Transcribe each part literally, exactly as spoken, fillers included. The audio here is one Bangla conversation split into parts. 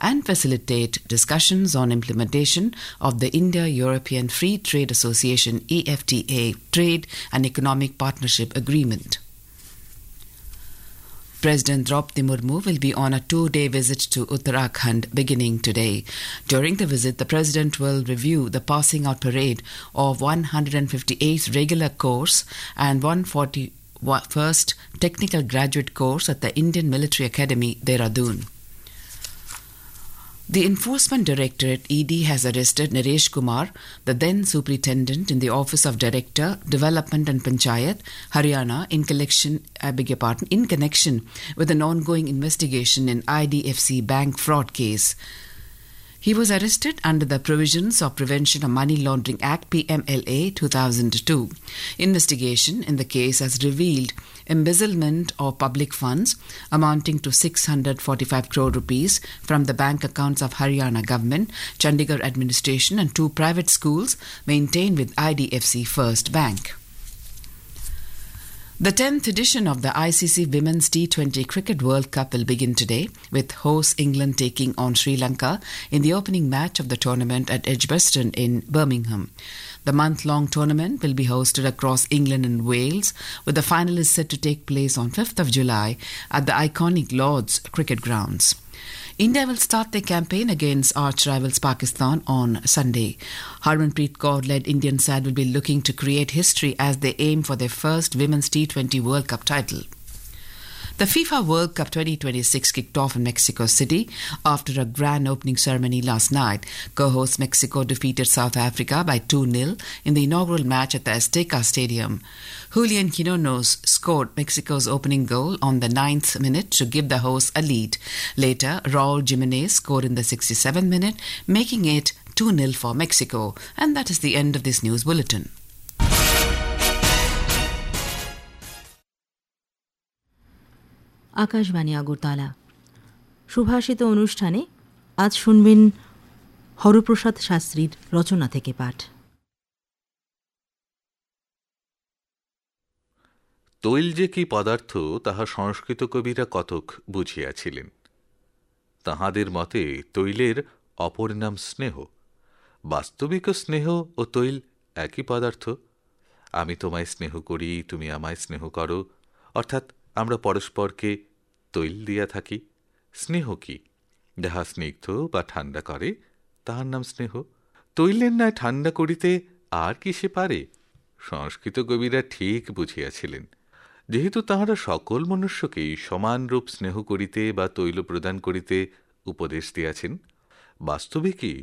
and facilitate discussions on implementation of the India-European Free Trade Association E F T A Trade and Economic Partnership Agreement. President Draupadi Murmu will be on a two-day visit to Uttarakhand beginning today. During the visit, the President will review the passing out parade of one hundred fifty-eighth regular course and one hundred forty-first technical graduate course at the Indian Military Academy, Dehradun. The Enforcement Directorate E D has arrested Naresh Kumar, the then Superintendent in the Office of Director, Development and Panchayat, Haryana, in collection, I beg your pardon, in connection with an ongoing investigation in I D F C bank fraud case. He was arrested under the provisions of Prevention of Money Laundering Act P M L A two thousand two. Investigation in the case has revealed embezzlement of public funds amounting to six hundred forty-five crore rupees from the bank accounts of Haryana government, Chandigarh administration and two private schools maintained with I D F C First Bank. The tenth edition of the I C C Women's T twenty Cricket World Cup will begin today, with host England taking on Sri Lanka in the opening match of the tournament at Edgbaston in Birmingham. The month-long tournament will be hosted across England and Wales, with the final is set to take place on fifth of July at the iconic Lord's Cricket Grounds. India will start their campaign against arch-rivals Pakistan on Sunday. Harmanpreet Kaur-led Indian side will be looking to create history as they aim for their first Women's T twenty World Cup title. The FIFA World Cup twenty twenty-six kicked off in Mexico City after a grand opening ceremony last night. Co-host Mexico defeated South Africa by two nil in the inaugural match at the Azteca Stadium. Julian Quinones scored Mexico's opening goal on the ninth minute to give the hosts a lead. Later, Raul Jimenez scored in the sixty-seventh minute, making it two nil for Mexico. And that is the end of this news bulletin. Akashvani Agartala সুভাষিত অনুষ্ঠানে আজ শুনবেন হরপ্রসাদ শাস্ত্রীর রচনা থেকে পাঠ। তৈল যে কি পদার্থ তাহা সংস্কৃত কবিরা কতক বুঝিয়াছিলেন। তাহাদের মতে তৈলের অপর নাম স্নেহ। বাস্তবিক স্নেহ ও তৈল একই পদার্থ। আমি তোমায় স্নেহ করি, তুমি আমায় স্নেহ করো, অর্থাৎ আমরা পরস্পরকে তৈল দিয়া থাকি। স্নেহ কি? যাহা স্নিগ্ধ বা ঠান্ডা করে তাহার নাম স্নেহ। তৈলের ন্যায় ঠান্ডা করিতে আর কি সে পারে? সংস্কৃত কবিরা ঠিক বুঝিয়াছিলেন। যেহেতু তাহারা সকল মনুষ্যকেই সমানরূপ স্নেহ করিতে বা তৈল প্রদান করিতে উপদেশ দিয়াছেন, বাস্তবিকই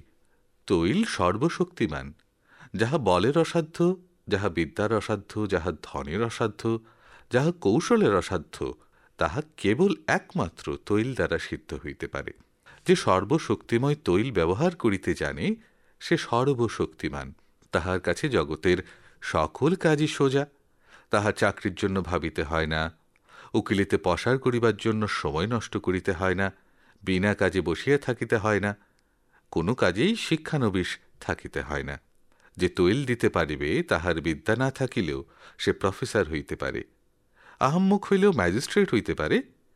তৈল সর্বশক্তিমান। যাহা বলের অসাধ্য, যাহা বিদ্যার অসাধ্য, যাহা ধনের অসাধ্য, যাহা কৌশলের অসাধ্য, তাহা কেবল একমাত্র তৈল দ্বারা সিদ্ধ হইতে পারে। যে সর্বশক্তিময় তৈল ব্যবহার করিতে জানে সে সর্বশক্তিমান। তাহার কাছে জগতের সকল কাজই সোজা। তাহার চাকরির জন্য ভাবিতে হয় না, উকিলিতে পসার করিবার জন্য সময় নষ্ট করিতে হয় না, বিনা কাজে বসিয়া থাকিতে হয় না, কোনো কাজেই শিক্ষানবিশ থাকিতে হয় না। যে তৈল দিতে পারিবে তাহার বিদ্যা না থাকিলেও সে প্রফেসর হইতে পারে, আহম্মক হইলেও ম্যাজিস্ট্রেট হইতে পারে,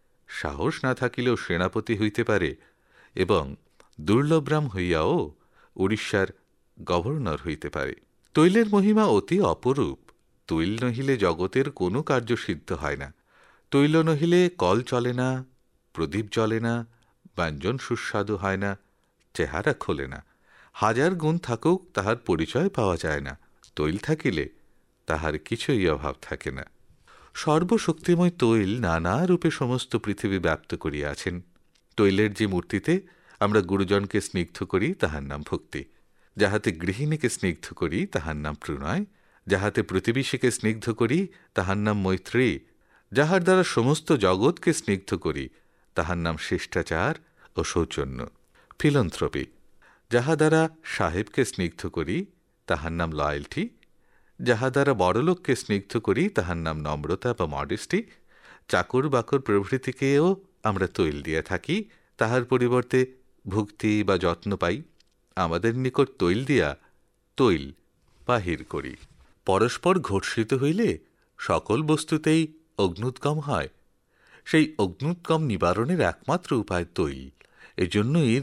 সাহস না থাকিলেও সেনাপতি হইতে পারে এবং দুর্লভরাম হইয়াও উড়িষ্যার গভর্নর হইতে পারে। তৈলের মহিমা অতি অপরূপ। তৈল নহিলে জগতের কোনো কার্য সিদ্ধ হয় না। তৈল নহিলে কল চলে না, প্রদীপ জ্বলে না, ব্যঞ্জন সুস্বাদু হয় না, চেহারা খোলে না। হাজার গুণ থাকুক তাহার পরিচয় পাওয়া যায় না। তৈল থাকিলে তাহার কিছুই অভাব থাকে না। সর্বশক্তিময় তৈল নানা রূপে সমস্ত পৃথিবী ব্যাপ্ত করিয়াছেন। তৈলের যে মূর্তিতে আমরা গুরুজনকে স্নিগ্ধ করি তাহার নাম ভক্তি, যাহাতে গৃহিণীকে স্নিগ্ধ করি তাহার নাম প্রণয়, যাহাতে প্রতিবেশীকে স্নিগ্ধ করি তাহার নাম মৈত্রী, যাহার দ্বারা সমস্ত জগৎকে স্নিগ্ধ করি তাহার নাম শিষ্টাচার ও সৌজন্য, ফিলন্থ্রপি, যাহা দ্বারা সাহেবকে স্নিগ্ধ করি তাহার নাম লয়্যালটি, যাহা দ্বারা বড়লোককে স্নিগ্ধ করি তাহার নাম নম্রতা বা মডেস্টি। চাকর বাকর প্রভৃতিকেও আমরা তৈল দিয়া থাকি, তাহার পরিবর্তে ভক্তি বা যত্ন পাই। আমাদের নিকট তৈল দিয়া তৈল বাহির করি। পরস্পর ঘর্ষিত হইলে সকল বস্তুতেই অগ্নুৎগম হয়। সেই অগ্নুৎগম নিবারণের একমাত্র উপায় তৈল। এজন্যই